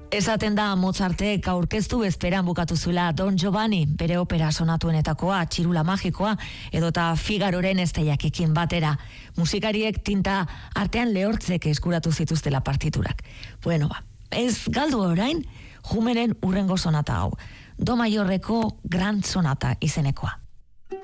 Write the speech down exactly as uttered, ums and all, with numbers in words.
Esaten da Mozartek aurkeztu bezperan bukatu zuela Don Giovanni, bere opera sonatuenetakoa, Txirula magikoa, edota Figaroren esteiakekin batera. Musikariek tinta artean lehortzek eskuratu zituztela partiturak. Bueno, ba, ez galdu orain, Jumenen urrengo sonata hau, Do Maiorreko Grand Sonata izenekoa.